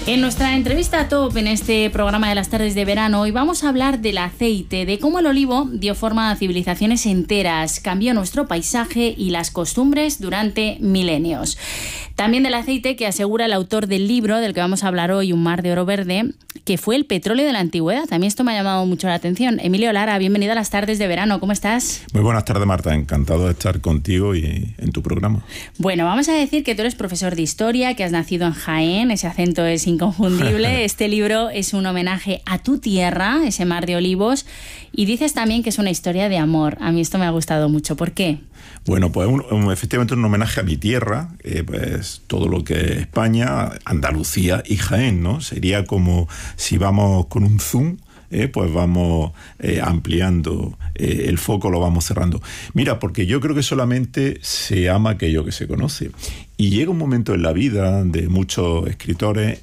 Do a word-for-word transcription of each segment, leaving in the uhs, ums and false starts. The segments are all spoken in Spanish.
En nuestra entrevista top en este programa de las tardes de verano, hoy vamos a hablar del aceite, de cómo el olivo dio forma a civilizaciones enteras, cambió nuestro paisaje y las costumbres durante milenios. También del aceite que asegura el autor del libro del que vamos a hablar hoy, Un mar de oro verde, que fue el petróleo de la antigüedad. También esto me ha llamado mucho la atención. Emilio Lara, bienvenido a las tardes de verano. ¿Cómo estás? Muy buenas tardes, Marta. Encantado de estar contigo y en tu programa. Bueno, vamos a decir que tú eres profesor de historia, que has nacido en Jaén. Ese acento es inconfundible. Este libro es un homenaje a tu tierra, ese mar de olivos. Y dices también que es una historia de amor. A mí esto me ha gustado mucho. ¿Por qué? Bueno, pues un, un, efectivamente un homenaje a mi tierra, eh, pues todo lo que es España, Andalucía y Jaén, ¿no? Sería como si vamos con un zoom, eh, pues vamos eh, ampliando eh, el foco, lo vamos cerrando. Mira, porque yo creo que solamente se ama aquello que se conoce. Y llega un momento en la vida de muchos escritores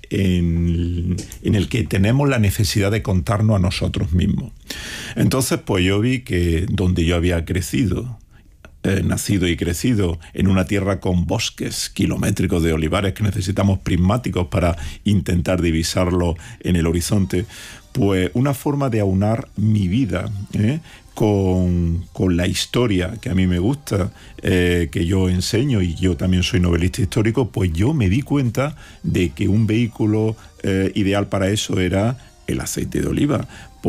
en, en el que tenemos la necesidad de contarnos a nosotros mismos. Entonces, pues yo vi que donde yo había crecido, Eh, nacido y crecido en una tierra con bosques kilométricos de olivares que necesitamos prismáticos para intentar divisarlo en el horizonte, pues una forma de aunar mi vida ¿eh? con, con la historia que a mí me gusta, eh, que yo enseño, y yo también soy novelista histórico, pues yo me di cuenta de que un vehículo eh, ideal para eso era el aceite de oliva,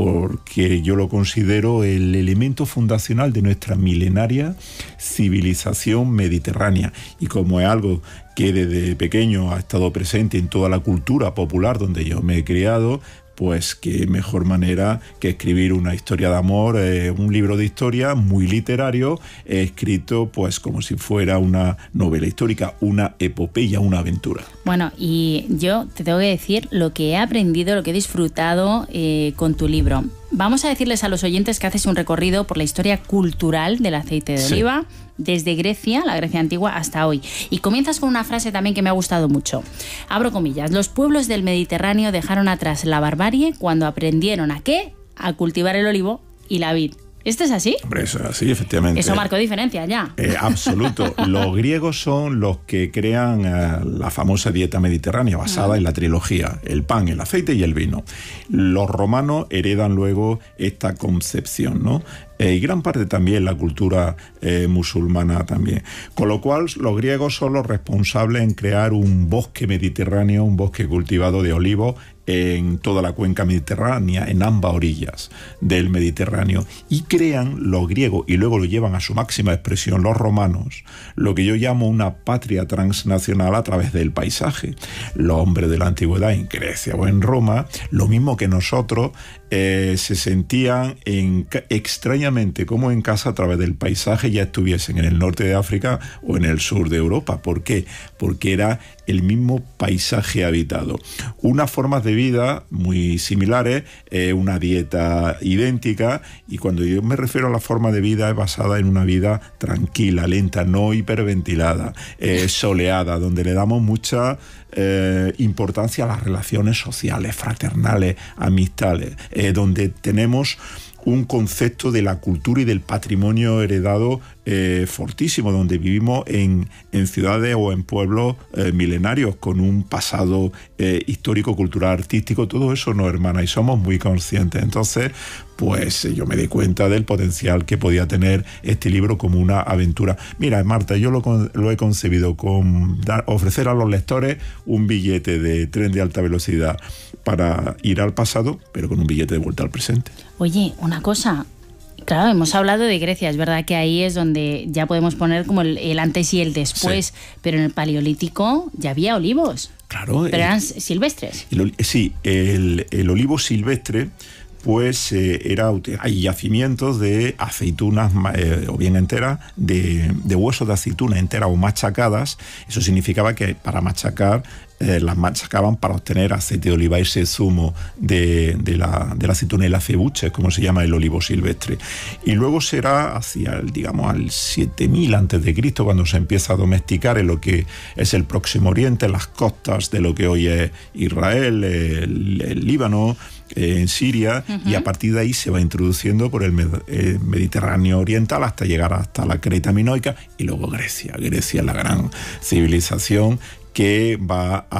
porque yo lo considero el elemento fundacional de nuestra milenaria civilización mediterránea. Y como es algo que desde pequeño ha estado presente en toda la cultura popular donde yo me he criado, pues qué mejor manera que escribir una historia de amor, eh, un libro de historia muy literario, eh, escrito pues como si fuera una novela histórica, una epopeya, una aventura. Bueno, y yo te tengo que decir lo que he aprendido, lo que he disfrutado eh, con tu libro. Vamos a decirles a los oyentes que haces un recorrido por la historia cultural del aceite de sí. oliva, desde Grecia, la Grecia antigua, hasta hoy. Y comienzas con una frase también que me ha gustado mucho. Abro comillas. Los pueblos del Mediterráneo dejaron atrás la barbarie cuando aprendieron ¿a qué? A cultivar el olivo y la vid. ¿Esto es así? Hombre, eso es así, efectivamente. Eso marcó diferencia ya. Eh, absoluto. Los griegos son los que crean eh, la famosa dieta mediterránea basada ah. en la trilogía, el pan, el aceite y el vino. Los romanos heredan luego esta concepción, ¿no? Eh, y gran parte también la cultura eh, musulmana también. Con lo cual, los griegos son los responsables en crear un bosque mediterráneo, un bosque cultivado de olivos en toda la cuenca mediterránea, en ambas orillas del Mediterráneo. Y crean los griegos, y luego lo llevan a su máxima expresión los romanos, lo que yo llamo una patria transnacional a través del paisaje. Los hombres de la antigüedad en Grecia o en Roma, lo mismo que nosotros, eh, se sentían en, extrañamente como en casa a través del paisaje, ya estuviesen en el norte de África o en el sur de Europa. ¿Por qué? Porque era el mismo paisaje habitado. Unas formas de vida muy similares, eh, una dieta idéntica, y cuando yo me refiero a la forma de vida es basada en una vida tranquila, lenta, no hiperventilada, eh, soleada, donde le damos mucha eh, importancia a las relaciones sociales, fraternales, amistades, eh, donde tenemos un concepto de la cultura y del patrimonio heredado eh, fortísimo, donde vivimos en, en ciudades o en pueblos eh, milenarios con un pasado eh, histórico, cultural, artístico. Todo eso nos hermana y somos muy conscientes. Entonces, pues yo me di cuenta del potencial que podía tener este libro como una aventura. Mira, Marta, yo lo, lo he concebido con dar, ofrecer a los lectores un billete de tren de alta velocidad para ir al pasado, pero con un billete de vuelta al presente. Oye, una cosa, claro, hemos hablado de Grecia, es verdad que ahí es donde ya podemos poner como el, el antes y el después, sí. Pero en el Paleolítico ya había olivos. Claro. Pero el, eran silvestres. El, sí, el, el olivo silvestre, pues eh, era, hay yacimientos de aceitunas eh, o bien enteras, de, de huesos de aceituna enteras o machacadas. Eso significaba que para machacar Eh, las machacaban para obtener aceite de oliva, ese zumo de, de, la, de la aceituna, el acebuche, como se llama el olivo silvestre. Y luego será hacia, el, digamos, al siete mil antes de Cristo cuando se empieza a domesticar en lo que es el Próximo Oriente, las costas de lo que hoy es Israel, el, el Líbano, eh, en Siria, uh-huh. Y a partir de ahí se va introduciendo por el med- eh, Mediterráneo oriental hasta llegar hasta la Creta minoica y luego Grecia. Grecia es la gran civilización que va a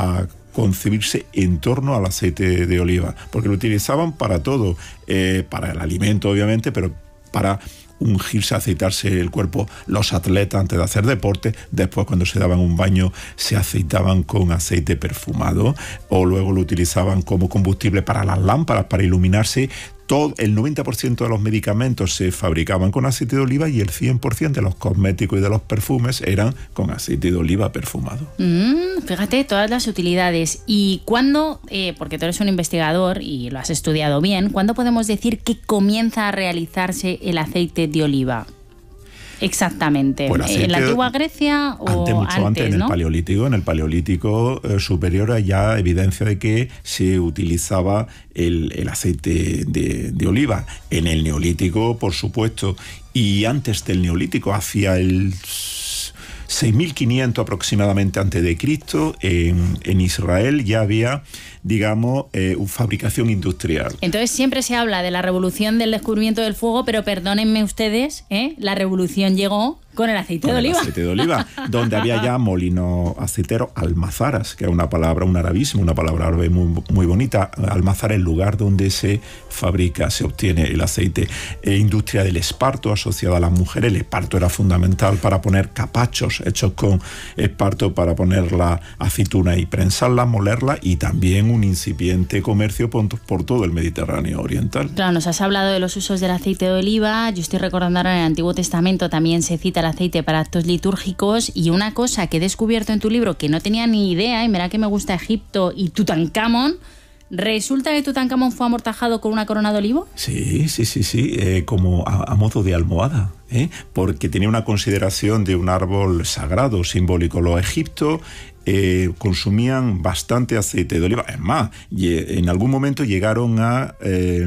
concebirse en torno al aceite de oliva, porque lo utilizaban para todo, eh, para el alimento obviamente, pero para ungirse, aceitarse el cuerpo los atletas antes de hacer deporte. Después, cuando se daban un baño, se aceitaban con aceite perfumado, o luego lo utilizaban como combustible para las lámparas, para iluminarse. Todo, el noventa por ciento de los medicamentos se fabricaban con aceite de oliva y el cien por ciento de los cosméticos y de los perfumes eran con aceite de oliva perfumado. Mm, fíjate, todas las utilidades. ¿Y cuándo, eh, porque tú eres un investigador y lo has estudiado bien, cuándo podemos decir que comienza a realizarse el aceite de oliva? Exactamente. Pues ¿en la antigua Grecia o antes, mucho antes, antes, en ¿no? el Paleolítico, en el Paleolítico eh, superior hay ya evidencia de que se utilizaba el, el aceite de, de oliva. En el Neolítico, por supuesto, y antes del Neolítico, hacia el seis mil quinientos aproximadamente antes de Cristo, en, en Israel ya había, digamos, eh, fabricación industrial. Entonces siempre se habla de la revolución del descubrimiento del fuego, pero perdónenme ustedes, ¿eh? La revolución llegó con el aceite con de el oliva. aceite de oliva, donde había ya molinos aceiteros, almazaras, que es una palabra, un arabismo, una palabra árabe muy, muy bonita. Almazar es el lugar donde se fabrica, se obtiene el aceite. Eh, industria del esparto asociada a las mujeres. El esparto era fundamental para poner capachos hechos con esparto, para poner la aceituna y prensarla, molerla, y también un incipiente comercio por, por todo el Mediterráneo oriental. Claro, nos has hablado de los usos del aceite de oliva. Yo estoy recordando ahora en el Antiguo Testamento también se cita el aceite para actos litúrgicos, y una cosa que he descubierto en tu libro que no tenía ni idea, y mira que me gusta Egipto y Tutankamón. ¿Resulta que Tutankamón fue amortajado con una corona de olivo? Sí, sí, sí, sí, eh, como a, a modo de almohada, ¿eh? Porque tenía una consideración de un árbol sagrado, simbólico. Los egipcios eh, consumían bastante aceite de oliva. Es más, en algún momento llegaron a... Eh,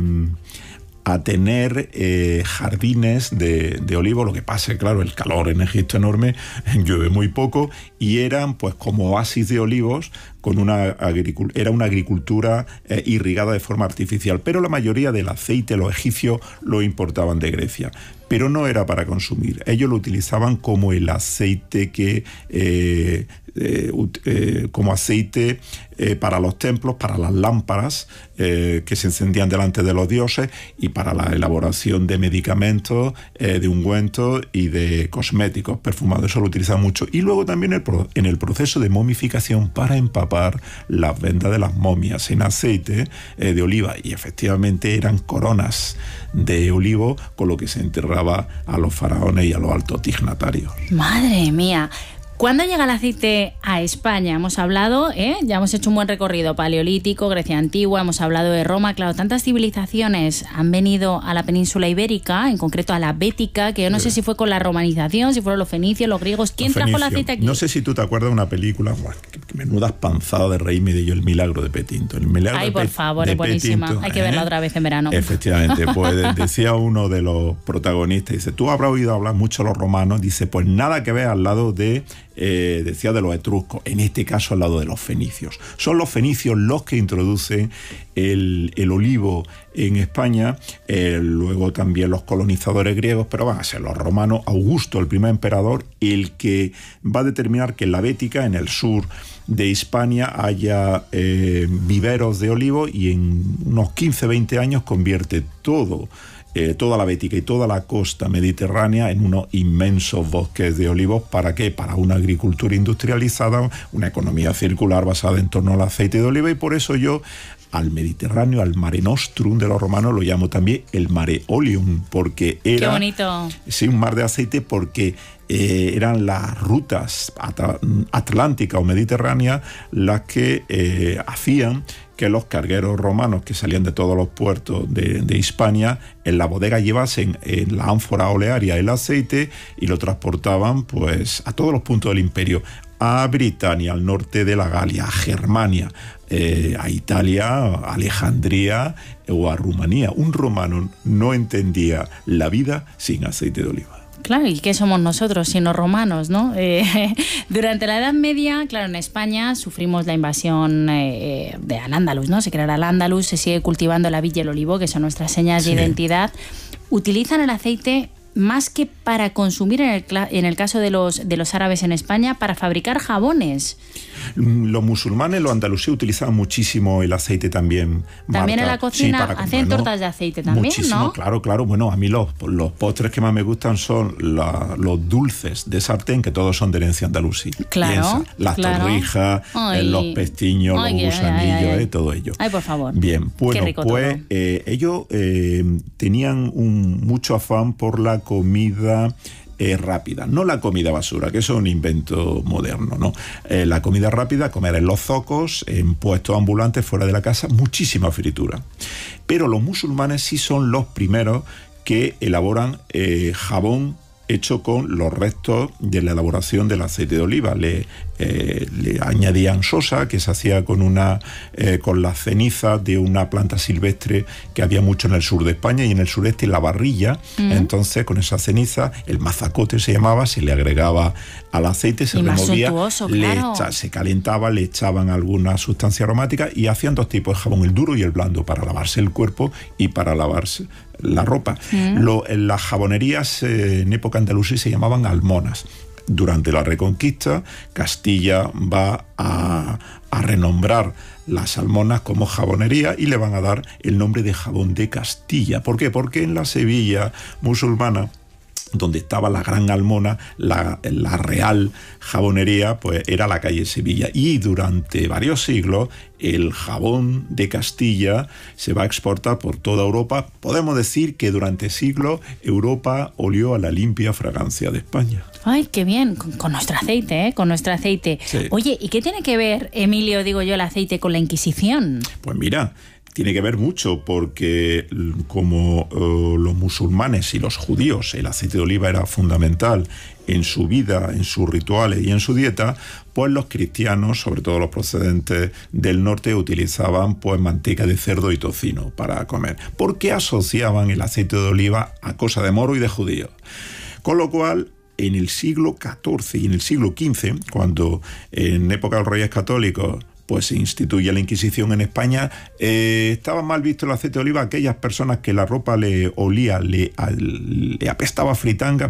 a tener eh, jardines de, de olivo. Lo que pasa es, claro, el calor en Egipto es enorme, llueve muy poco, y eran pues como oasis de olivos, con una era una agricultura eh, irrigada de forma artificial, pero la mayoría del aceite los egipcios lo importaban de Grecia. Pero no era para consumir. Ellos lo utilizaban como el aceite que eh, eh, eh, como aceite eh, para los templos, para las lámparas eh, que se encendían delante de los dioses, y para la elaboración de medicamentos, eh, de ungüentos y de cosméticos perfumados. Eso lo utilizaban mucho. Y luego también el pro, en el proceso de momificación, para empapar las vendas de las momias en aceite eh, de oliva. Y efectivamente eran coronas de olivo con lo que se enterraba a los faraones y a los altos dignatarios. Madre mía. ¿Cuándo llega el aceite a España? Hemos hablado, ¿eh? Ya hemos hecho un buen recorrido, Paleolítico, Grecia Antigua, hemos hablado de Roma. Claro, tantas civilizaciones han venido a la península ibérica, en concreto a la Bética, que yo no sé si fue con la romanización, si fueron los fenicios, los griegos. ¿Quién los trajo fenicios. el aceite aquí? No sé si tú te acuerdas de una película, bueno, que, que menudas panzadas de reírme de yo, El milagro de Petinto. El milagro Ay, de por Pe favor, es buenísima. Petinto, Hay que ¿eh? verla otra vez en verano. Efectivamente, pues decía uno de los protagonistas, dice, tú habrás oído hablar mucho de los romanos, dice, pues nada que ver al lado de, eh, decía, de los etruscos, en este caso al lado de los fenicios. Son los fenicios los que introducen el, el olivo en España, eh, luego también los colonizadores griegos, pero van a ser los romanos. Augusto, el primer emperador, el que va a determinar que en la Bética, en el sur de Hispania, haya eh, viveros de olivo, y en unos quince a veinte años convierte todo Eh, toda la Bética y toda la costa mediterránea en unos inmensos bosques de olivos. ¿Para qué? Para una agricultura industrializada, una economía circular basada en torno al aceite de oliva. Y por eso yo al Mediterráneo, al Mare Nostrum de los romanos, lo llamo también el Mare Oleum, porque era... ¡Qué bonito! Sí, un mar de aceite, porque eh, eran las rutas at atlánticas o mediterráneas las que eh, hacían que los cargueros romanos que salían de todos los puertos de, de Hispania en la bodega llevasen en la ánfora olearia el aceite y lo transportaban pues a todos los puntos del imperio, a Britania, al norte de la Galia, a Germania, eh, a Italia, a Alejandría o a Rumanía. Un romano no entendía la vida sin aceite de oliva. Claro, ¿y qué somos nosotros sino romanos, no? Eh, durante la Edad Media, claro, en España sufrimos la invasión eh, de Al-Ándalus, ¿no? Se creará Al-Ándalus, se sigue cultivando la vid y el olivo, que son nuestras señas sí. de identidad. Utilizan el aceite más que para consumir en el, en el caso de los, de los árabes en España, para fabricar jabones. Los musulmanes, los andalusíes utilizaban muchísimo el aceite también. También Marta. en la cocina Sí, hacen ¿no? tortas de aceite también, muchísimo, ¿no? Claro, claro. Bueno, a mí los, los postres que más me gustan son la, los dulces de sartén, que todos son de herencia andalusí. Claro, Piensa, las claro. torrijas, Ay. los pestiños, Ay, los ay, gusanillos, ay, ay. Eh, todo ello. Ay, por favor. Bien, bueno, Qué rico pues todo. eh, ellos eh, tenían un, mucho afán por la comida Eh, rápida, no la comida basura, que eso es un invento moderno, ¿no? Eh, la comida rápida, comer en los zocos, en puestos ambulantes fuera de la casa, muchísima fritura. Pero los musulmanes sí son los primeros que elaboran eh, jabón hecho con los restos de la elaboración del aceite de oliva. Le, eh, le añadían sosa, que se hacía con una eh, con las cenizas de una planta silvestre que había mucho en el sur de España y en el sureste, la barrilla. Mm. Entonces, con esa ceniza, el mazacote se llamaba, se le agregaba al aceite, se y removía, más suntuoso, le claro. echa, se calentaba, le echaban alguna sustancia aromática y hacían dos tipos de jabón, el duro y el blando, para lavarse el cuerpo y para lavarse la ropa. Mm. Lo, en las jabonerías eh, en época andalusí se llamaban almonas. Durante la Reconquista, Castilla va a, a renombrar las almonas como jabonería y le van a dar el nombre de jabón de Castilla. ¿Por qué? Porque en la Sevilla musulmana, donde estaba la Gran Almona, la, la Real Jabonería, pues era la calle Sevilla. Y durante varios siglos el jabón de Castilla se va a exportar por toda Europa. Podemos decir que durante siglos Europa olió a la limpia fragancia de España. Ay, qué bien, con, con nuestro aceite, ¿eh? Con nuestro aceite. Sí. Oye, ¿y qué tiene que ver, Emilio, digo yo, el aceite con la Inquisición? Pues mira, tiene que ver mucho porque como uh, los musulmanes y los judíos, el aceite de oliva era fundamental en su vida, en sus rituales y en su dieta, pues los cristianos, sobre todo los procedentes del norte, utilizaban pues manteca de cerdo y tocino para comer, porque asociaban el aceite de oliva a cosa de moro y de judíos. Con lo cual, en el siglo catorce y en el siglo quince, cuando en época de los Reyes Católicos pues se instituye la Inquisición en España, eh, estaba mal visto el aceite de oliva a aquellas personas que la ropa le olía, le, al, le apestaba fritanga.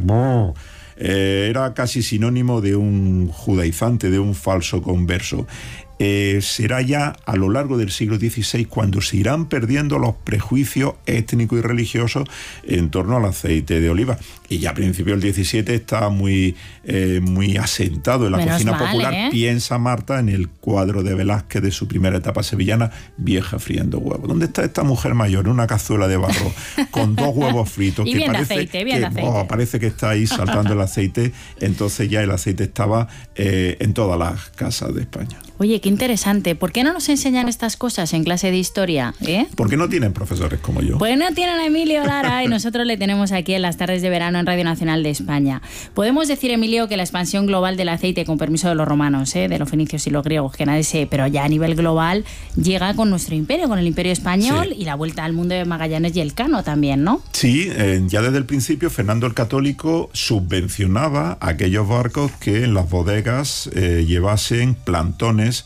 Eh, era casi sinónimo de un judaizante, de un falso converso. Eh, será ya a lo largo del siglo dieciséis cuando se irán perdiendo los prejuicios étnicos y religiosos en torno al aceite de oliva. Y ya a principios del diecisiete está muy, eh, muy asentado en la Menos cocina mal, popular. ¿eh? Piensa Marta en el cuadro de Velázquez de su primera etapa sevillana, Vieja friendo huevos. ¿Dónde está esta mujer mayor en una cazuela de barro con dos huevos fritos? Y que bien de parece aceite, bien que, de aceite. Oh, parece que está ahí saltando el aceite. Entonces ya el aceite estaba eh, en todas las casas de España. Oye, qué interesante. ¿Por qué no nos enseñan estas cosas en clase de historia? ¿Eh? Porque no tienen profesores como yo. Pues no tienen a Emilio Lara y nosotros le tenemos aquí en las tardes de verano en Radio Nacional de España. Podemos decir, Emilio, que la expansión global del aceite, con permiso de los romanos, ¿eh? de los fenicios y los griegos, que nadie sé, pero ya a nivel global, llega con nuestro imperio, con el imperio español, sí. Y la vuelta al mundo de Magallanes y Elcano también, ¿no? Sí, eh, ya desde el principio Fernando el Católico subvencionaba a aquellos barcos que en las bodegas eh, llevasen plantones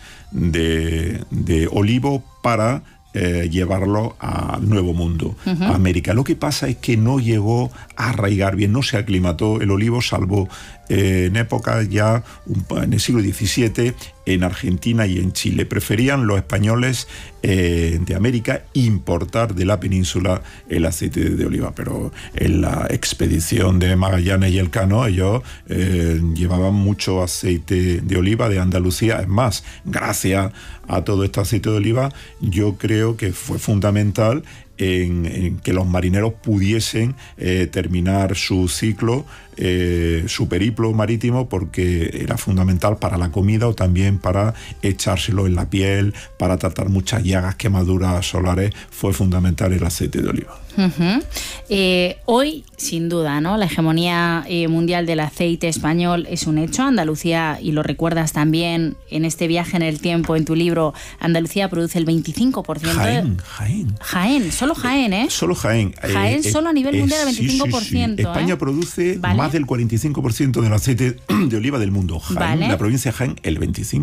de, de olivo para eh, llevarlo al Nuevo Mundo, uh-huh. a América. Lo que pasa es que no llegó a arraigar bien, no se aclimató el olivo, salvo eh, en época ya, un, en el siglo diecisiete, en Argentina y en Chile. Preferían los españoles eh, de América importar de la península el aceite de oliva, pero en la expedición de Magallanes y Elcano ellos eh, llevaban mucho aceite de oliva de Andalucía. Es más, gracias a todo este aceite de oliva, yo creo que fue fundamental En, en que los marineros pudiesen eh, terminar su ciclo, eh, su periplo marítimo, porque era fundamental para la comida o también para echárselo en la piel, para tratar muchas llagas, quemaduras solares. Fue fundamental el aceite de oliva. Uh-huh. Eh, hoy, sin duda, ¿no? La hegemonía eh, mundial del aceite español es un hecho. Andalucía, y lo recuerdas también en este viaje en el tiempo, en tu libro, Andalucía produce el veinticinco por ciento. Jaén, de... Jaén. Jaén, solo Jaén, ¿eh? Eh, solo Jaén. Jaén eh, solo a nivel eh, mundial el veinticinco por ciento. Sí, sí, sí. España ¿eh? produce ¿Vale? más del cuarenta y cinco por ciento del aceite de oliva del mundo. Jaén, ¿Vale? La provincia de Jaén, el veinticinco por ciento.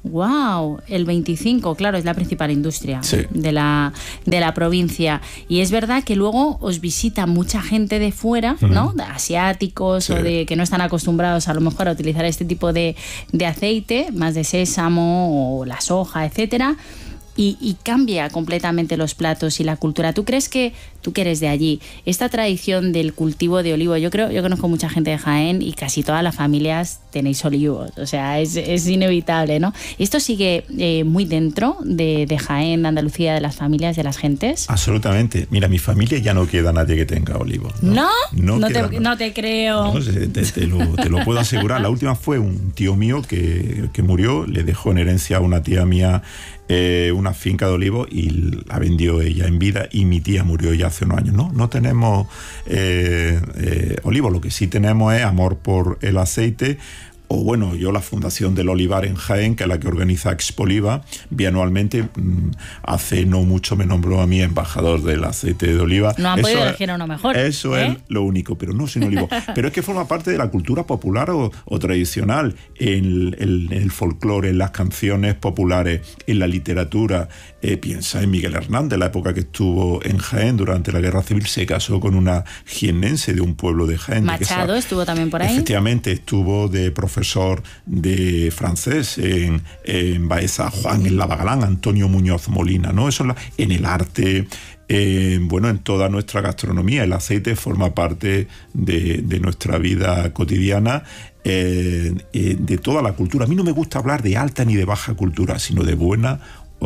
¡Wow! El veinticinco, claro, es la principal industria sí. de, la, de la provincia. Y es verdad que luego os visita mucha gente de fuera, uh-huh. ¿no? De asiáticos sí. o de que no están acostumbrados a lo mejor a utilizar este tipo de, de aceite, más de sésamo o la soja, etcétera. Y, y cambia completamente los platos y la cultura. ¿Tú crees que, tú que eres de allí, esta tradición del cultivo de olivo, yo creo, yo conozco mucha gente de Jaén y casi todas las familias tenéis olivos, o sea, es, es inevitable, ¿no? ¿Esto sigue eh, muy dentro de, de Jaén, de Andalucía, de las familias, de las gentes? Absolutamente. Mira, mi familia ya no queda nadie que tenga olivos. ¿No? No, no, no, te, no te creo. No, te, te, lo, te lo puedo asegurar. La última fue un tío mío que, que murió, le dejó en herencia a una tía mía Eh, una finca de olivos y la vendió ella en vida, y mi tía murió ya hace unos años. No, no tenemos eh, eh, olivos, lo que sí tenemos es amor por el aceite. O bueno, yo la Fundación del Olivar en Jaén, que es la que organiza Expoliva bianualmente, mmm, hace no mucho me nombró a mí embajador del aceite de oliva. No han eso podido es, elegir a uno mejor. Eso ¿eh? es lo único, pero no sin olivo. Pero es que forma parte de la cultura popular o, o tradicional, en el, el folclore, en las canciones populares, en la literatura. Eh, piensa en Miguel Hernández, la época que estuvo en Jaén durante la Guerra Civil, se casó con una jiennense de un pueblo de Jaén. Machado de estuvo también por ahí. Efectivamente, estuvo de profesor profesor de francés en, en Baeza, Juan en Lavagalán, Antonio Muñoz Molina, ¿no? Eso en, la, en el arte, eh, bueno, en toda nuestra gastronomía. El aceite forma parte de, de nuestra vida cotidiana, eh, eh, de toda la cultura. A mí no me gusta hablar de alta ni de baja cultura, sino de buena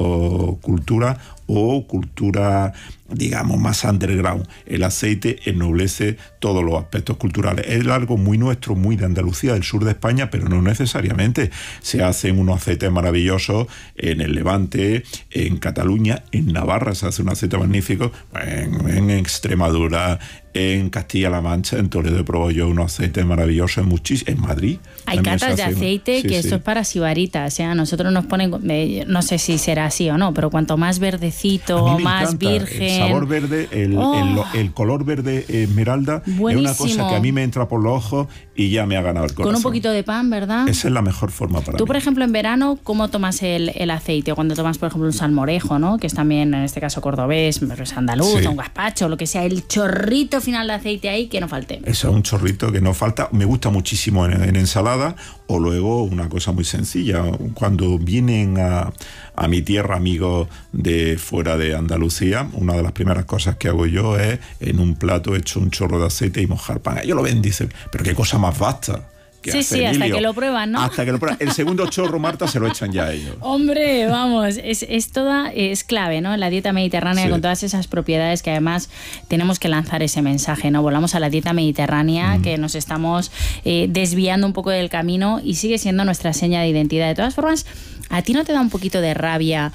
o cultura o cultura, digamos, más underground. El aceite ennoblece todos los aspectos culturales. Es algo muy nuestro, muy de Andalucía, del sur de España, pero no necesariamente. Se hacen unos aceites maravillosos en el Levante, en Cataluña, en Navarra se hace un aceite magnífico, en, en Extremadura, en Castilla-La Mancha, en Toledo he probado yo unos aceites maravillosos, en, muchis, en Madrid. Hay catas de aceite sí, que sí. Esto es para sibaritas, o sea, nosotros nos ponen, no sé si será así o no, pero cuanto más verdecito, más virgen. El sabor verde, el, oh. el, el color verde esmeralda, buenísimo. Es una cosa que a mí me entra por los ojos y ya me ha ganado el corazón. Con un poquito de pan, ¿verdad? Esa es la mejor forma para Tú, mí. por ejemplo, en verano, ¿cómo tomas el, el aceite? Cuando tomas, por ejemplo, un salmorejo, ¿no? Que es también, en este caso, cordobés, pero es andaluz, sí. un gazpacho, lo que sea, el chorrito final de aceite ahí que no falte. Eso es un chorrito que no falta. Me gusta muchísimo en, en ensalada, o luego una cosa muy sencilla. Cuando vienen a, a mi tierra amigos de fuera de Andalucía, una de las primeras cosas que hago yo es en un plato hecho un chorro de aceite y mojar pan. Ellos lo ven, dicen, pero qué cosa más vasta. Sí, sí, Emilio. Hasta que lo prueban, ¿no? Hasta que lo prueban. El segundo chorro, Marta, se lo echan ya a ellos. Hombre, vamos, es, es toda, es clave, ¿no? La dieta mediterránea sí. con todas esas propiedades que además tenemos que lanzar ese mensaje, ¿no? Volvamos a la dieta mediterránea, mm. que nos estamos eh, desviando un poco del camino y sigue siendo nuestra seña de identidad. De todas formas, ¿a ti no te da un poquito de rabia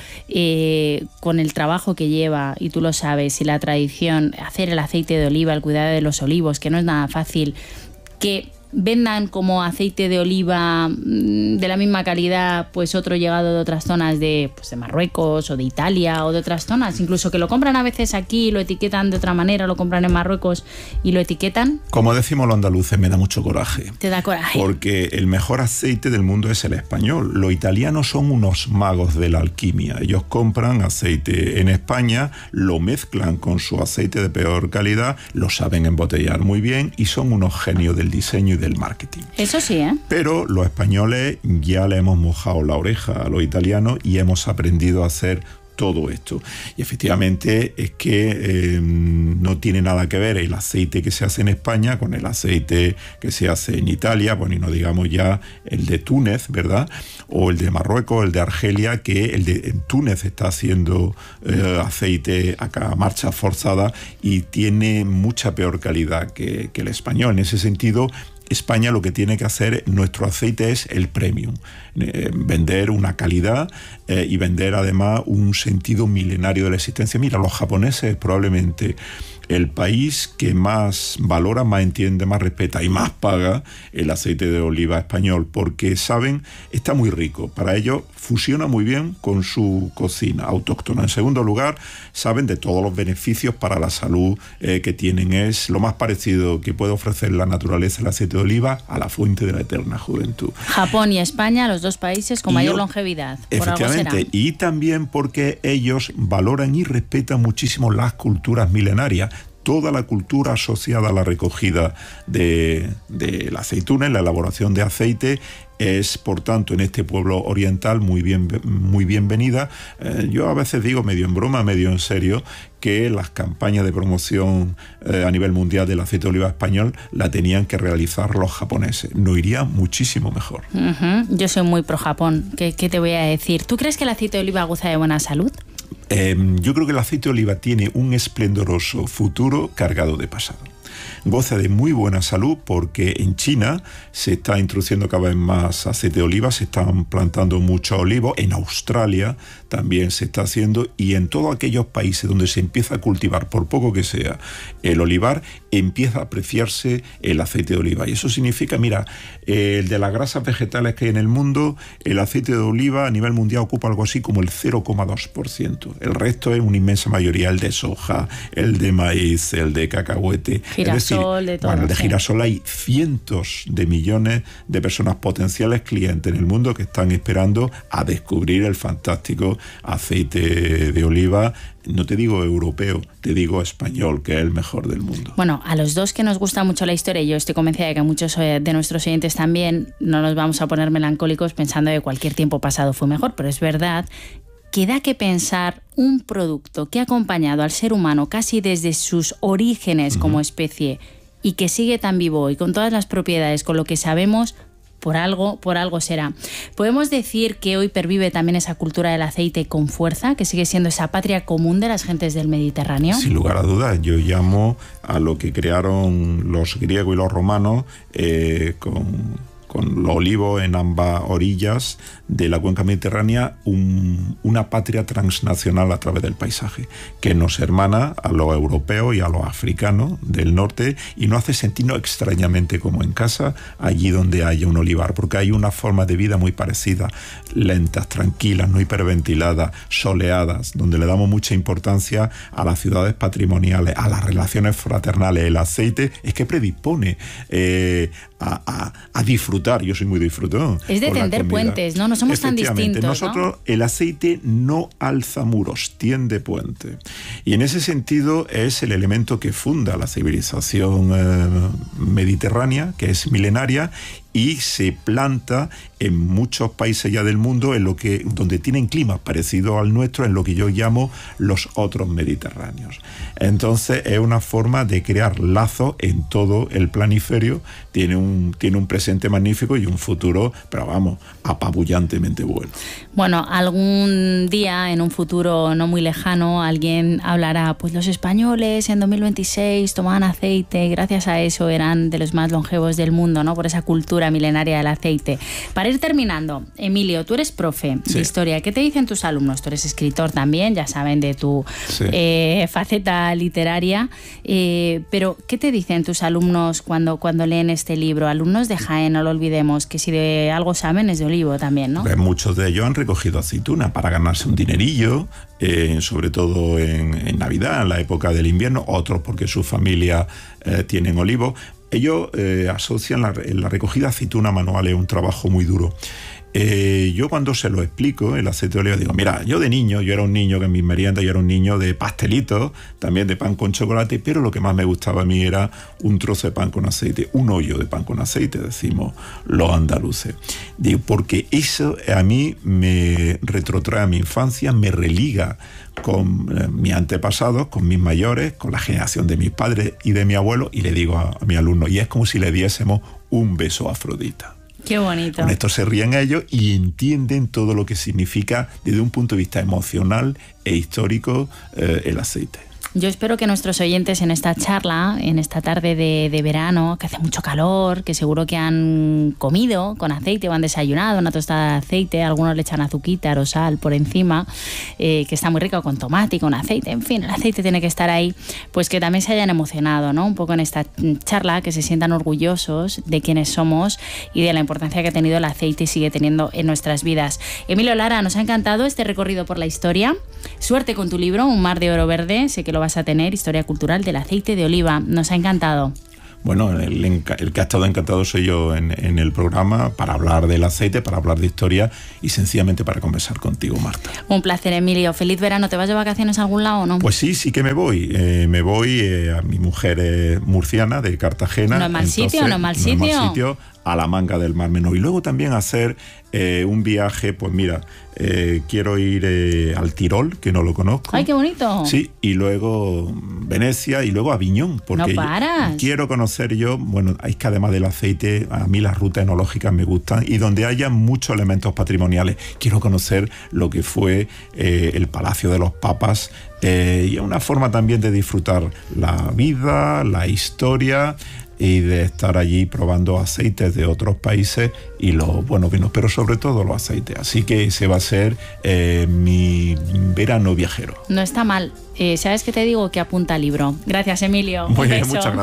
eh, con el trabajo que lleva, y tú lo sabes, y la tradición, hacer el aceite de oliva, el cuidado de los olivos, que no es nada fácil, que vendan como aceite de oliva de la misma calidad pues otro llegado de otras zonas de, pues de Marruecos o de Italia o de otras zonas, incluso que lo compran a veces aquí y lo etiquetan de otra manera, lo compran en Marruecos y lo etiquetan? Como decimos los andaluces, me da mucho coraje. ¿Te da coraje? Porque el mejor aceite del mundo es el español. Los italianos son unos magos de la alquimia. Ellos compran aceite en España, lo mezclan con su aceite de peor calidad, lo saben embotellar muy bien y son unos genios del diseño y del marketing. Eso sí, ¿eh? Pero los españoles ya le hemos mojado la oreja a los italianos y hemos aprendido a hacer todo esto. Y efectivamente es que eh, no tiene nada que ver el aceite que se hace en España con el aceite que se hace en Italia, bueno, y no digamos ya el de Túnez, ¿verdad? O el de Marruecos, el de Argelia, que el de en Túnez está haciendo eh, aceite acá a marcha forzada y tiene mucha peor calidad que, que el español. En ese sentido, España lo que tiene que hacer, nuestro aceite es el premium, eh, vender una calidad eh, y vender además un sentido milenario de la existencia. Mira, los japoneses probablemente el país que más valora, más entiende, más respeta y más paga el aceite de oliva español, porque saben, está muy rico. Para ellos fusiona muy bien con su cocina autóctona. En segundo lugar, saben de todos los beneficios para la salud eh, que tienen. Es lo más parecido que puede ofrecer la naturaleza el aceite de oliva a la fuente de la eterna juventud. Japón y España, los dos países con y mayor yo, longevidad. Por efectivamente, algo será. Y también porque ellos valoran y respetan muchísimo las culturas milenarias. Toda la cultura asociada a la recogida de, de la aceituna, en la elaboración de aceite, es, por tanto, en este pueblo oriental muy bien, muy bienvenida. Eh, yo a veces digo, medio en broma, medio en serio, que las campañas de promoción eh, a nivel mundial del aceite de oliva español la tenían que realizar los japoneses. Nos iría muchísimo mejor. Uh-huh. Yo soy muy pro Japón. ¿Qué, qué te voy a decir? ¿Tú crees que el aceite de oliva goza de buena salud? Eh, yo creo que el aceite de oliva tiene un esplendoroso futuro cargado de pasado. Goza de muy buena salud porque en China se está introduciendo cada vez más aceite de oliva, se están plantando muchos olivos, en Australia también se está haciendo, y en todos aquellos países donde se empieza a cultivar, por poco que sea, el olivar, empieza a apreciarse el aceite de oliva. Y eso significa, mira, el de las grasas vegetales que hay en el mundo, el aceite de oliva a nivel mundial ocupa algo así como el cero coma dos por ciento. El resto es una inmensa mayoría, el de soja, el de maíz, el de cacahuete. Girasol, es decir, de todo. Bueno, el de sí. girasol hay cientos de millones de personas potenciales clientes en el mundo que están esperando a descubrir el fantástico aceite de oliva. No te digo europeo, te digo español, que es el mejor del mundo. Bueno, a los dos que nos gusta mucho la historia, y yo estoy convencida de que a muchos de nuestros oyentes también, no nos vamos a poner melancólicos pensando que cualquier tiempo pasado fue mejor, pero es verdad que da que pensar un producto que ha acompañado al ser humano casi desde sus orígenes uh-huh. como especie y que sigue tan vivo y con todas las propiedades, con lo que sabemos, por algo, por algo será. ¿Podemos decir que hoy pervive también esa cultura del aceite con fuerza, que sigue siendo esa patria común de las gentes del Mediterráneo? Sin lugar a dudas, yo llamo a lo que crearon los griegos y los romanos eh, con... con los olivos en ambas orillas de la cuenca mediterránea, un, una patria transnacional a través del paisaje, que nos hermana a los europeos y a los africanos del norte y nos hace sentirnos extrañamente como en casa, allí donde haya un olivar, porque hay una forma de vida muy parecida, lentas, tranquilas, no hiperventiladas, soleadas, donde le damos mucha importancia a las ciudades patrimoniales, a las relaciones fraternales. El aceite es que predispone eh, a, a, a disfrutar. Yo soy muy disfrutón. Es de tender puentes, ¿no? No somos tan distintos, nosotros, ¿no? El aceite no alza muros, tiende puente. Y en ese sentido es el elemento que funda la civilización eh, mediterránea, que es milenaria, y se planta en muchos países ya del mundo en lo que, donde tienen climas parecidos al nuestro, en lo que yo llamo los otros mediterráneos. Entonces es una forma de crear lazos en todo el planiferio, tiene un, tiene un presente magnífico y un futuro, pero vamos, apabullantemente bueno. Bueno, algún día, en un futuro no muy lejano, alguien hablará, pues los españoles en dos mil veintiséis tomaban aceite, gracias a eso eran de los más longevos del mundo, ¿no? Por esa cultura milenaria del aceite. Para ir terminando, Emilio, tú eres profe sí. de historia. ¿Qué te dicen tus alumnos? Tú eres escritor también, ya saben de tu sí. eh, faceta literaria, eh, pero ¿qué te dicen tus alumnos cuando, cuando leen este libro? Alumnos de Jaén, no lo olvidemos, que si de algo saben es de olivo también, ¿no? Pues muchos de ellos han recogido aceituna para ganarse un dinerillo, eh, sobre todo en, en Navidad, en la época del invierno, otros porque sus familias eh, tienen olivos. Ellos eh, asocian la, la recogida de aceituna manual, es un trabajo muy duro. Eh, yo cuando se lo explico, el aceite de oliva, digo, mira, yo de niño, yo era un niño que en mis meriendas yo era un niño de pastelitos, también de pan con chocolate, pero lo que más me gustaba a mí era un trozo de pan con aceite, un hoyo de pan con aceite, decimos los andaluces. Digo, porque eso a mí me retrotrae a mi infancia, me religa con eh, mis antepasados, con mis mayores, con la generación de mis padres y de mi abuelo, y le digo a, a mi alumno, y es como si le diésemos un beso a Afrodita. Qué bonito. Con esto se ríen ellos y entienden todo lo que significa desde un punto de vista emocional e histórico eh, el aceite. Yo espero que nuestros oyentes en esta charla, en esta tarde de, de verano, que hace mucho calor, que seguro que han comido con aceite o han desayunado una tostada de aceite, algunos le echan azuquita o sal por encima, eh, que está muy rico con tomate y con aceite, en fin, el aceite tiene que estar ahí, pues que también se hayan emocionado, ¿no? Un poco en esta charla, que se sientan orgullosos de quiénes somos y de la importancia que ha tenido el aceite y sigue teniendo en nuestras vidas. Emilio Lara, nos ha encantado este recorrido por la historia. Suerte con tu libro, Un mar de oro verde, sé que lo vas a tener, Historia cultural del aceite de oliva. Nos ha encantado. Bueno, el, el que ha estado encantado soy yo en, en el programa para hablar del aceite, para hablar de historia y sencillamente para conversar contigo, Marta. Un placer, Emilio. Feliz verano. ¿Te vas de vacaciones a algún lado o no? Pues sí, sí que me voy. Eh, me voy, eh, a mi mujer es murciana, de Cartagena. ¿No es mal entonces, sitio? ¿No es mal sitio? No es mal sitio, a la manga del Mar Menor. Y luego también hacer eh, un viaje, pues mira, eh, quiero ir eh, al Tirol, que no lo conozco. ¡Ay, qué bonito! Sí, y luego Venecia y luego Aviñón. Porque no paras. Quiero conocer yo, bueno, es que además del aceite, a mí las rutas enológicas me gustan y donde haya muchos elementos patrimoniales. Quiero conocer lo que fue eh, el Palacio de los Papas, eh, y es una forma también de disfrutar la vida, la historia y de estar allí probando aceites de otros países y los buenos vinos, pero sobre todo los aceites. Así que ese va a ser eh, mi verano viajero. No está mal. Eh, ¿Sabes qué te digo? Que apunta al libro. Gracias, Emilio. Muy bien, muchas gracias.